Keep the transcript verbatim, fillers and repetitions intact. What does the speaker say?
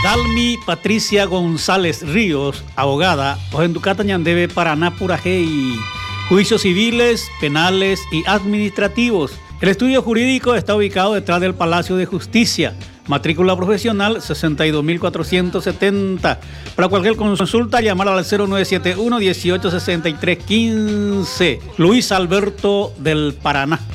Dalmi Patricia González Ríos, abogada, Ojenducata Ñandebe, Paraná, Purajey. Juicios civiles, penales y administrativos. El estudio jurídico está ubicado detrás del Palacio de Justicia. Matrícula profesional sesenta y dos mil cuatrocientos setenta. Para cualquier consulta, llamar al cero nueve siete uno, dieciocho sesenta y tres quince. Luis Alberto del Paraná.